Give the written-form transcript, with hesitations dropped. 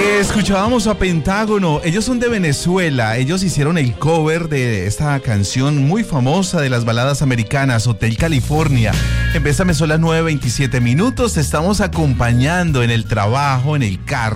Escuchábamos a Pentágono, ellos son de Venezuela, ellos hicieron el cover de esta canción muy famosa de las baladas americanas, Hotel California. En Bésame son las 9:27 minutos, te estamos acompañando en el trabajo, en el carro.